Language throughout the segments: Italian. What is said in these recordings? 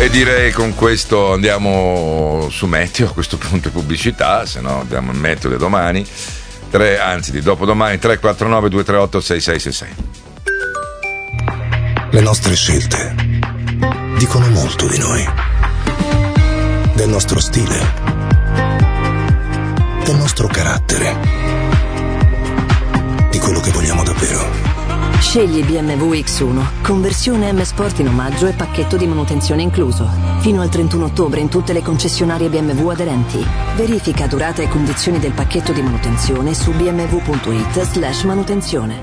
E direi con questo andiamo su Meteo, a questo punto è pubblicità, se no andiamo in Meteo di domani, di dopodomani, 349 238 6666. Le nostre scelte dicono molto di noi, del nostro stile, del nostro carattere, di quello che vogliamo davvero. Scegli BMW X1, conversione M Sport in omaggio e pacchetto di manutenzione incluso. Fino al 31 ottobre in tutte le concessionarie BMW aderenti. Verifica durata e condizioni del pacchetto di manutenzione su bmw.it/manutenzione.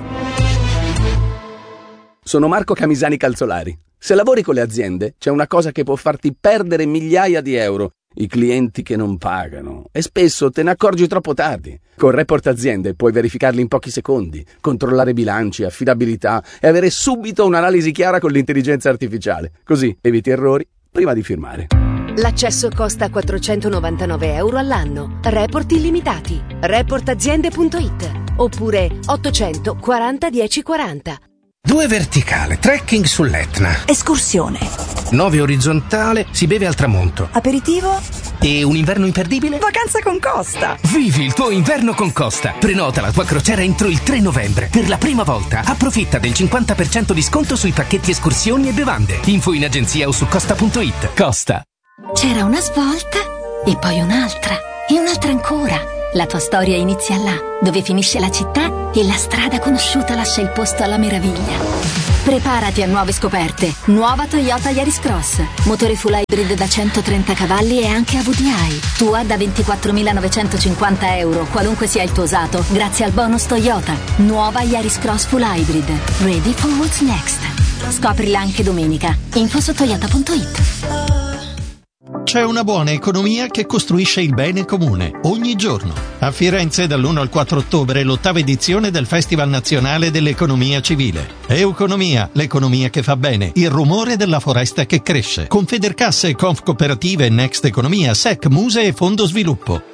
Sono Marco Camisani Calzolari. Se lavori con le aziende, c'è una cosa che può farti perdere migliaia di euro: i clienti che non pagano. E spesso te ne accorgi troppo tardi. Con Report Aziende puoi verificarli in pochi secondi, controllare bilanci, affidabilità e avere subito un'analisi chiara con l'intelligenza artificiale. Così eviti errori prima di firmare. L'accesso costa 499 euro all'anno. Report illimitati. Reportaziende.it oppure 840 1040. 2 verticale, trekking sull'Etna. Escursione. 9 orizzontale, si beve al tramonto. Aperitivo. E un inverno imperdibile? Vacanza con Costa. Vivi il tuo inverno con Costa. Prenota la tua crociera entro il 3 novembre. Per la prima volta approfitta del 50% di sconto sui pacchetti escursioni e bevande. Info in agenzia o su costa.it. Costa. C'era una svolta e poi un'altra e un'altra ancora. La tua storia inizia là, dove finisce la città e la strada conosciuta lascia il posto alla meraviglia. Preparati a nuove scoperte. Nuova Toyota Yaris Cross. Motore full hybrid da 130 cavalli e anche a VDI. Tua da 24.950 euro, qualunque sia il tuo usato, grazie al bonus Toyota. Nuova Yaris Cross full hybrid. Ready for what's next. Scoprila anche domenica. Info su toyota.it. C'è una buona economia che costruisce il bene comune ogni giorno. A Firenze dall'1 al 4 ottobre l'8ª edizione del Festival Nazionale dell'Economia Civile. Euconomia, l'economia che fa bene, il rumore della foresta che cresce. Confedercasse, Confcooperative, Next Economia, SEC, Muse e Fondo Sviluppo.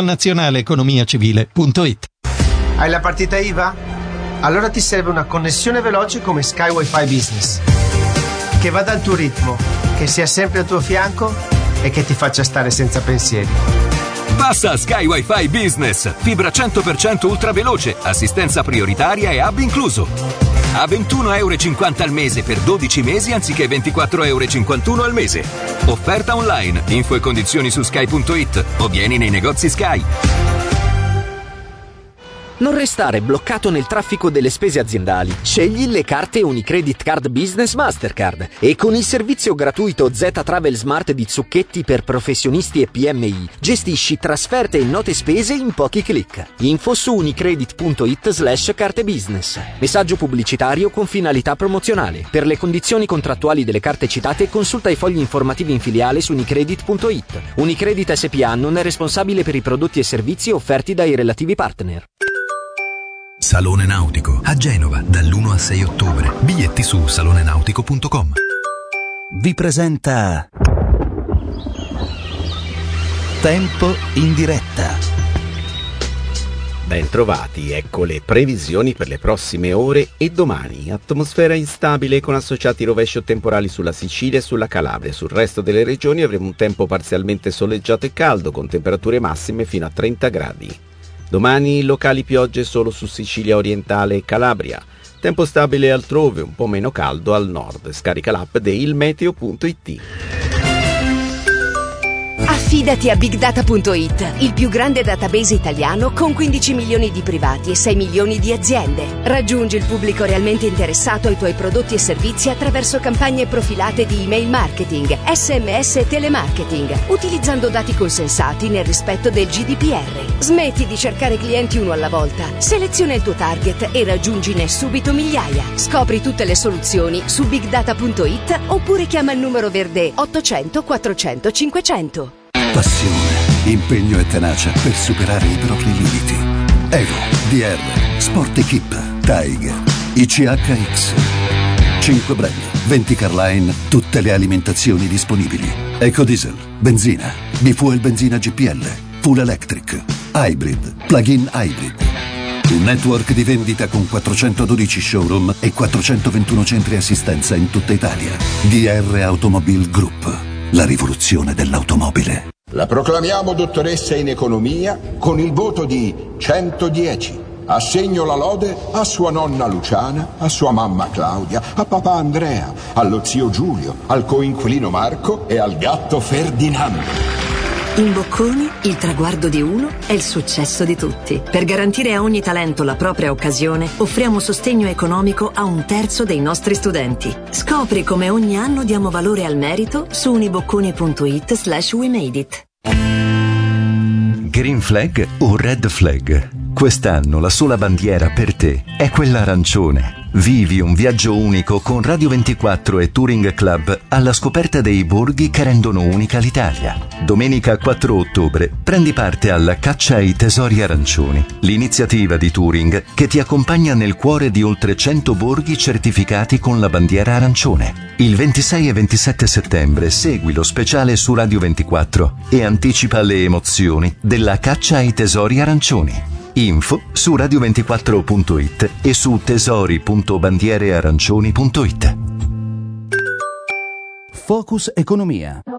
Festivalnazionaleeconomiacivile.it. Hai la partita IVA? Allora ti serve una connessione veloce come Sky Wi-Fi Business, che vada al tuo ritmo, che sia sempre al tuo fianco e che ti faccia stare senza pensieri. Passa a Sky Wi-Fi Business, fibra 100% ultra veloce, assistenza prioritaria e hub incluso. A 21,50 € al mese per 12 mesi anziché 24,51 € al mese. Offerta online, info e condizioni su sky.it o vieni nei negozi Sky. Non restare bloccato nel traffico delle spese aziendali. Scegli le carte Unicredit Card Business Mastercard e con il servizio gratuito Z Travel Smart di Zucchetti per professionisti e PMI gestisci trasferte e note spese in pochi click. Info su unicredit.it/carte business. Messaggio pubblicitario con finalità promozionale. Per le condizioni contrattuali delle carte citate consulta i fogli informativi in filiale su unicredit.it. Unicredit SPA non è responsabile per i prodotti e servizi offerti dai relativi partner. Salone Nautico a Genova dall'1 al 6 ottobre. Biglietti su salonenautico.com. Vi presenta Tempo in diretta. Bentrovati, ecco le previsioni per le prossime ore e domani. Atmosfera instabile con associati rovesci temporali sulla Sicilia e sulla Calabria. Sul resto delle regioni avremo un tempo parzialmente soleggiato e caldo con temperature massime fino a 30 gradi. Domani locali piogge solo su Sicilia orientale e Calabria. Tempo stabile altrove, un po' meno caldo al nord. Scarica l'app di ilmeteo.it. Affidati a BigData.it, il più grande database italiano con 15 milioni di privati e 6 milioni di aziende. Raggiungi il pubblico realmente interessato ai tuoi prodotti e servizi attraverso campagne profilate di email marketing, SMS e telemarketing, utilizzando dati consensati nel rispetto del GDPR. Smetti di cercare clienti uno alla volta. Seleziona il tuo target e raggiungine subito migliaia. Scopri tutte le soluzioni su BigData.it oppure chiama il numero verde 800 400 500. Passione, impegno e tenacia per superare i propri limiti. Evo, DR, Sport Equip, Tiger, ICHX. 5 brand, 20 Carline, tutte le alimentazioni disponibili. Ecodiesel, benzina, bifuel benzina GPL, full electric, hybrid, plug-in hybrid. Un network di vendita con 412 showroom e 421 centri assistenza in tutta Italia. DR Automobile Group. la rivoluzione dell'automobile. La proclamiamo dottoressa in economia con il voto di 110. Assegno la lode a sua nonna Luciana, a sua mamma Claudia, a papà Andrea, allo zio Giulio, al coinquilino Marco e al gatto Ferdinando. In Bocconi, il traguardo di uno è il successo di tutti. Per garantire a ogni talento la propria occasione, offriamo sostegno economico a 1/3 dei nostri studenti. Scopri come ogni anno diamo valore al merito su unibocconi.it/we made it. Green flag o red flag? Quest'anno la sola bandiera per te è quella arancione. Vivi un viaggio unico con Radio 24 e Touring Club alla scoperta dei borghi che rendono unica l'Italia. Domenica 4 ottobre prendi parte alla Caccia ai Tesori Arancioni, l'iniziativa di Touring che ti accompagna nel cuore di oltre 100 borghi certificati con la bandiera arancione. Il 26 e 27 settembre segui lo speciale su Radio 24 e anticipa le emozioni della Caccia ai Tesori Arancioni. Info su radio24.it e su tesori.bandierearancioni.it. Focus Economia.